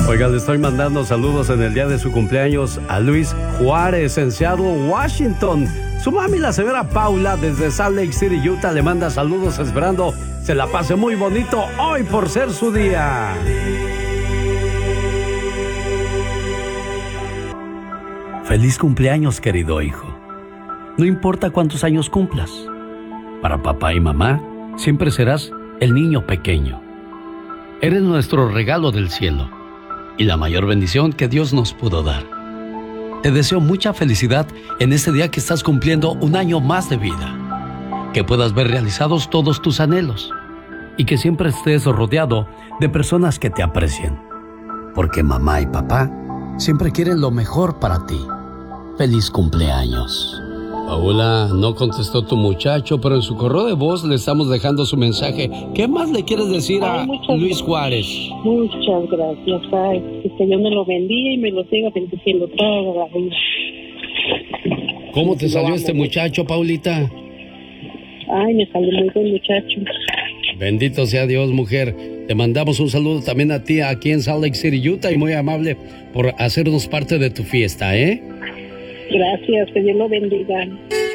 Oiga, le estoy mandando saludos en el día de su cumpleaños a Luis Juárez en Seattle, Washington. Su mami, la señora Paula, desde Salt Lake City, Utah, le manda saludos esperando se la pase muy bonito hoy por ser su día. Feliz cumpleaños, querido hijo. No importa cuántos años cumplas, para papá y mamá siempre serás el niño pequeño. Eres nuestro regalo del cielo y la mayor bendición que Dios nos pudo dar. Te deseo mucha felicidad en este día que estás cumpliendo un año más de vida. Que puedas ver realizados todos tus anhelos y que siempre estés rodeado de personas que te aprecien. Porque mamá y papá siempre quieren lo mejor para ti. Feliz cumpleaños. Paula, no contestó tu muchacho, pero en su correo de voz le estamos dejando su mensaje. ¿Qué más le quieres decir a Luis Juárez? Muchas gracias. Ay, que Dios me lo bendiga y me lo siga bendiciendo toda la vida. ¿Cómo te salió este muchacho, Paulita? Ay, me salió muy buen muchacho. Bendito sea Dios, mujer. Te mandamos un saludo también a ti aquí en Salt Lake City, Utah, y muy amable por hacernos parte de tu fiesta, ¿eh? Gracias, que Dios lo bendiga.